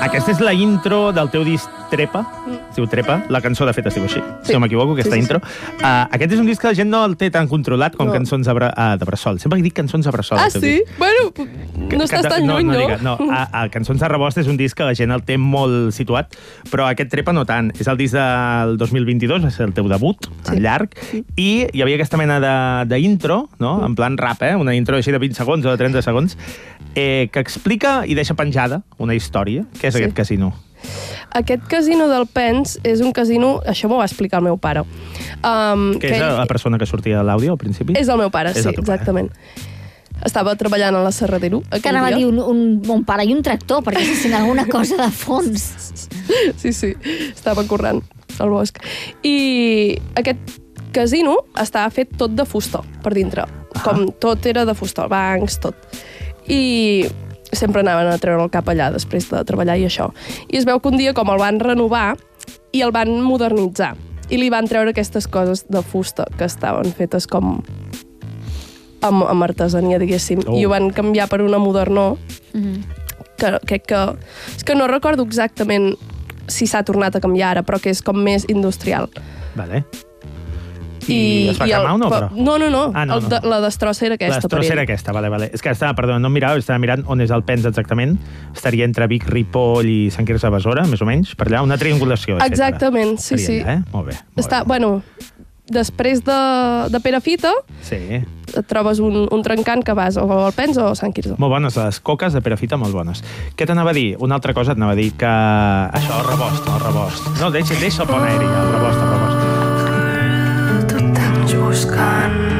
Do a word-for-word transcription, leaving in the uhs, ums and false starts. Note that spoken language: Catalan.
Aquesta és la intro del teu disc Trepa, es diu Trepa, la cançó de fet es diu així, sí. si no m'equivoco, aquesta sí, sí, intro. Sí. Uh, aquest és un disc que la gent no el té tan controlat com no. Cançons de, bre uh, de bressol. Sempre dic cançons de bressol. Ah, sí? Disc. Bueno, no que, estàs que, tan no, lluny, no? No, digue, no. A, a Cançons de rebost és un disc que la gent el té molt situat, però aquest Trepa no tant. És el disc del dos mil vint-i-dos, és el teu debut, sí. en llarg, i hi havia aquesta mena d'intro, no? en plan rap, eh? una intro així de vint segons o de trenta segons, eh, que explica i deixa penjada una història. Què és sí. aquest casino? Aquest casino del Pens és un casino... Això m'ho va explicar el meu pare. Um, que, que és ell... la persona que sortia de l'àudio al principi? És el meu pare, és sí, exactament. Pare. Estava treballant a la Serratero que anava a dir un, un, un pare i un tractor, perquè se sent alguna cosa de fons. Sí, sí, estava corrent al bosc. I aquest casino estava fet tot de fusta per dintre. Ah. Com tot era de fusta, bancs, tot. I sempre anaven a treure el cap allà després de treballar i això. I es veu que un dia com el van renovar i el van modernitzar. I li van treure aquestes coses de fusta que estaven fetes com amb, amb artesania, diguéssim. Oh. I ho van canviar per una modernó. Mm-hmm. que, que, que, és que no recordo exactament si s'ha tornat a canviar ara, però que és com més industrial. Vale. I, I es va cremar o no, però? No, no, no. Ah, no, no. El, la destrossa era aquesta. La destrossa era aquesta, vale, vale. És que estava, perdó, no em mirava, estava mirant on és el Pens exactament. Estaria entre Vic, Ripoll i Sant Quirze Besora, més o menys, per allà, una triangulació. Exactament, sí, sí. Allà, eh? Molt bé. Molt Està, bé. Bueno, després de, de Perafita, sí. et trobes un, un trencant que vas o al Pens o a Sant Quirze. Molt bones, les coques de Perafita, molt bones. Què t'anava a dir? Una altra cosa t'anava a dir que... Això, el rebost, el rebost. No, deixa, deixa el pont aeri, el rebost, el rebost. Tu estàs buscant